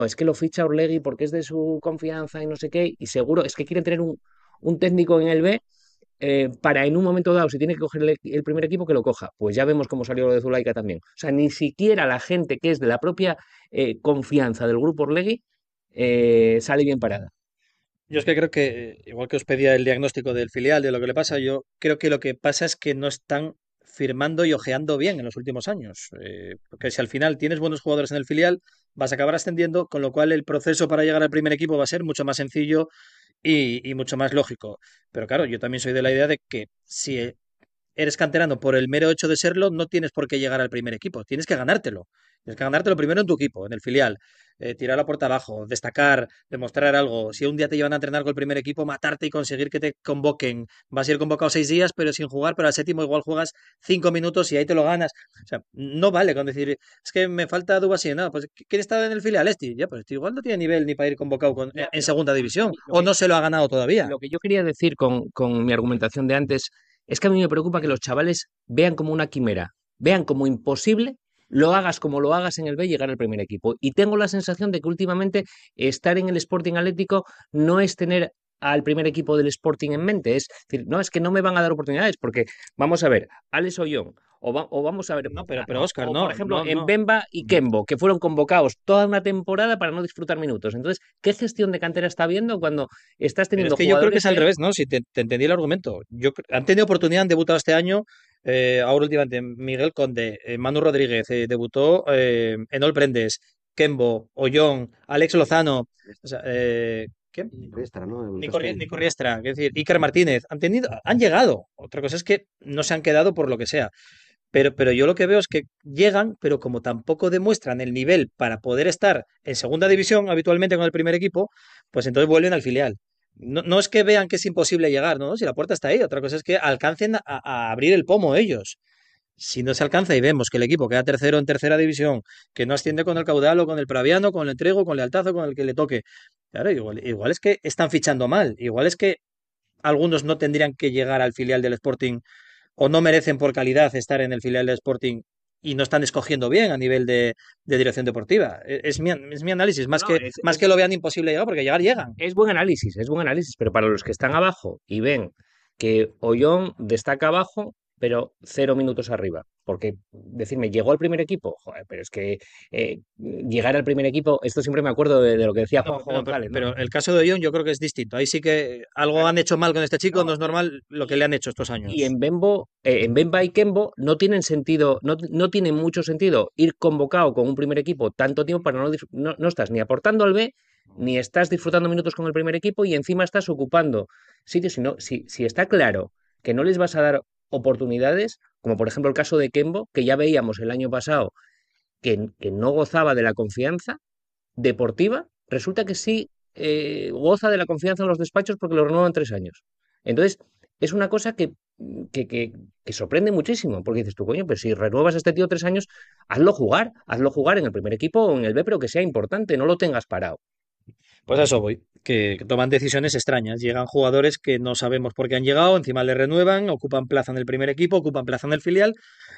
o es que lo ficha Orlegui porque es de su confianza y no sé qué, y seguro es que quieren tener un técnico en el B para en un momento dado, si tiene que coger el primer equipo, que lo coja. Pues ya vemos cómo salió lo de Zulaika también. O sea, ni siquiera la gente que es de la propia confianza del grupo Orlegui sale bien parada. Yo es que creo que, igual que os pedía el diagnóstico del filial, de lo que le pasa, yo creo que lo que pasa es que no están firmando y ojeando bien en los últimos años. Porque si al final tienes buenos jugadores en el filial, vas a acabar ascendiendo, con lo cual el proceso para llegar al primer equipo va a ser mucho más sencillo y mucho más lógico. Pero claro, yo también soy de la idea de que si eres canterano por el mero hecho de serlo, no tienes por qué llegar al primer equipo, tienes que ganártelo. Tienes que ganártelo primero en tu equipo, en el filial, tirar la puerta abajo, destacar, demostrar algo. Si un día te llevan a entrenar con el primer equipo, matarte y conseguir que te convoquen. Vas a ir convocado 6 días, pero sin jugar, pero al séptimo igual juegas 5 minutos y ahí te lo ganas. O sea, no vale con decir, es que me falta Dubasí, no, pues ¿quién está en el filial? Ya, pues este igual no tiene nivel ni para ir convocado Ya, en pero segunda a división, mí o no se lo ha ganado todavía. lo que yo quería decir con mi argumentación de antes es que a mí me preocupa que los chavales vean como una quimera, vean como imposible, lo hagas como lo hagas en el B, llegar al primer equipo. Y tengo la sensación de que últimamente estar en el Sporting Atlético no es tener al primer equipo del Sporting en mente, es decir, no, es que no me van a dar oportunidades, porque vamos a ver, Alex Ollón, o vamos a ver, No, pero Oscar, o por no, ejemplo, no, en no. Bemba y Kembo, que fueron convocados toda una temporada para no disfrutar minutos. Entonces, ¿qué gestión de cantera está habiendo cuando estás Pero es teniendo que yo creo que jugadores es al que revés, ¿no? Si te entendí el argumento. Han tenido oportunidad, han debutado este año. Ahora últimamente Miguel Conde, Manu Rodríguez debutó en All Prendes, Kembo, Ollón, Alex Lozano, o sea, ¿qué? Riestra, ¿no? El Nico, Restrepo. Nico Riestra, es decir, Iker Martínez, han llegado. Otra cosa es que no se han quedado por lo que sea. Pero yo lo que veo es que llegan, pero como tampoco demuestran el nivel para poder estar en segunda división habitualmente con el primer equipo, pues entonces vuelven al filial. No, no es que vean que es imposible llegar, ¿no? Si la puerta está ahí, otra cosa es que alcancen a abrir el pomo ellos. Si no se alcanza y vemos que el equipo queda tercero en tercera división, que no asciende con el caudal o con el praviano, con el entrego, con lealtad o con el que le toque. Claro, igual es que están fichando mal, igual es que algunos no tendrían que llegar al filial del Sporting o no merecen por calidad estar en el filial del Sporting y no están escogiendo bien a nivel de dirección deportiva. Es mi análisis, no, más no, que, más que lo vean imposible llegar, porque llegar llegan. es buen análisis, pero para los que están abajo y ven que Ollón destaca abajo, pero 0 minutos arriba. Porque decirme, llegó al primer equipo, joder, pero es que llegar al primer equipo, esto siempre me acuerdo de lo que decía No, Juanjo no, pero, González, ¿no? pero el caso de Ollón yo creo que es distinto. Ahí sí que algo Claro, han hecho mal con este chico, no no, es normal lo que y, le han hecho estos y años. en Bemba y Kembo no tienen sentido, no tiene mucho sentido ir convocado con un primer equipo tanto tiempo para no estás ni aportando al B, ni estás disfrutando minutos con el primer equipo y encima estás ocupando sitios. Si está claro que no les vas a dar oportunidades, como por ejemplo el caso de Kembo, que ya veíamos el año pasado que no gozaba de la confianza deportiva, resulta que sí goza de la confianza en los despachos porque lo renuevan 3 años. Entonces, es una cosa que, que, que sorprende muchísimo, porque dices tú, coño, pues si renuevas a este tío 3 años, hazlo jugar en el primer equipo o en el B, pero que sea importante, no lo tengas parado. Pues a eso voy, que toman decisiones extrañas. Llegan jugadores que no sabemos por qué han llegado, encima le renuevan, ocupan plaza en el primer equipo, ocupan plaza en el filial.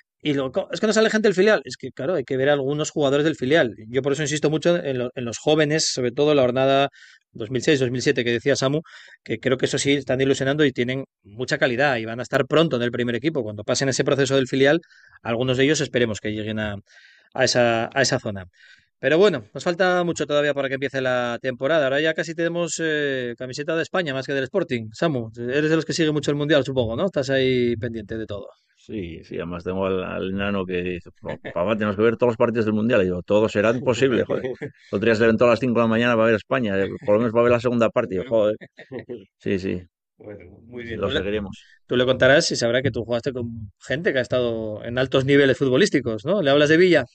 Es que no sale gente del filial. Es que, claro, hay que ver a algunos jugadores del filial. Yo por eso insisto mucho en los jóvenes, sobre todo en la jornada 2006-2007 que decía Samu, que creo que eso sí están ilusionando y tienen mucha calidad y van a estar pronto en el primer equipo. Cuando pasen ese proceso del filial, algunos de ellos esperemos que lleguen a esa zona. Pero bueno, nos falta mucho todavía para que empiece la temporada. Ahora ya casi tenemos camiseta de España más que del Sporting. Samu, eres de los que sigue mucho el Mundial, supongo, ¿no? Estás ahí pendiente de todo. Sí, sí, además tengo al enano que dice, papá, tenemos que ver todos los partidos del Mundial. Y digo, todo será imposible, joder. Lo tendrías que ver todas las 5 de la mañana para ver España, por lo menos para ver la segunda parte. Y yo, joder, sí, sí, Bueno, muy sí, bien. lo seguiremos. Tú le contarás y sabrá que tú jugaste con gente que ha estado en altos niveles futbolísticos, ¿no? ¿Le hablas de Villa?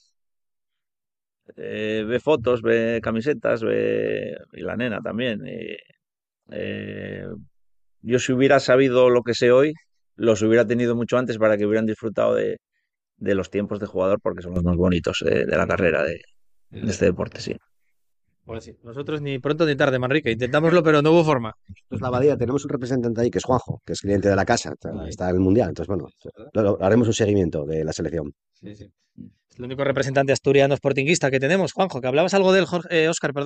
Ve fotos, ve camisetas, ve... y la nena también. Eh, yo si hubiera sabido lo que sé hoy, los hubiera tenido mucho antes para que hubieran disfrutado de los tiempos de jugador porque son los más bonitos de la carrera de este deporte, sí. Pues sí, nosotros ni pronto ni tarde, Manrique. Intentámoslo, pero no hubo forma. Entonces, la Abadía, tenemos un representante ahí que es Juanjo, que es cliente de la casa, está en el Mundial. Entonces, bueno, haremos un seguimiento de la selección. Sí, sí. Es el único representante asturiano sportinguista que tenemos, Juanjo, que hablabas algo del Jorge, Oscar, perdón.